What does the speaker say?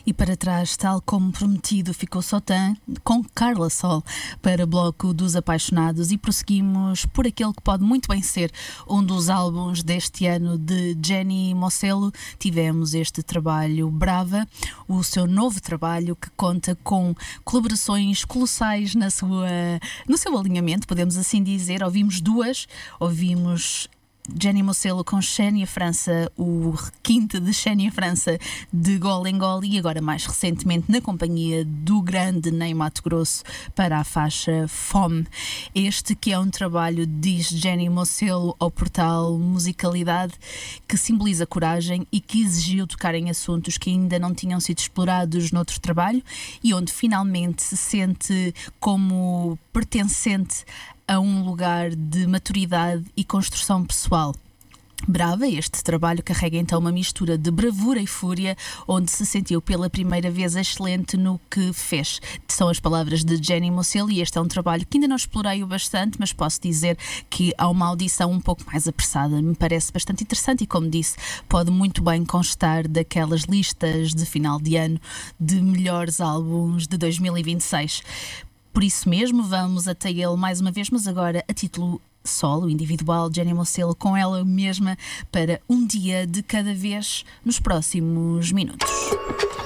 E para trás, tal como prometido, ficou Sotã com Carla Sol para Bloco dos Apaixonados, e prosseguimos por aquele que pode muito bem ser um dos álbuns deste ano de Jenny Mosello. Tivemos este trabalho Brava, o seu novo trabalho que conta com colaborações colossais no seu alinhamento, podemos assim dizer. Ouvimos Jenny Mosello com Xénia França, o requinte de Xénia França de Gol em Gol, e agora mais recentemente na companhia do grande Ney Matogrosso para a faixa Fome. Este que é um trabalho, diz Jenny Mosello ao portal Musicalidade, que simboliza coragem e que exigiu tocar em assuntos que ainda não tinham sido explorados noutro trabalho, e onde finalmente se sente como pertencente a um lugar de maturidade e construção pessoal. Brava, este trabalho carrega então uma mistura de bravura e fúria, onde se sentiu pela primeira vez excelente no que fez. São as palavras de Jenny Mosello, e este é um trabalho que ainda não explorei o bastante, mas posso dizer que há uma audição um pouco mais apressada. Me parece bastante interessante e, como disse, pode muito bem constar daquelas listas de final de ano de melhores álbuns de 2026. Por isso mesmo, vamos até ele mais uma vez, mas agora a título solo, individual, Jenny Mosello com ela mesma, para Um Dia de Cada Vez, nos próximos minutos.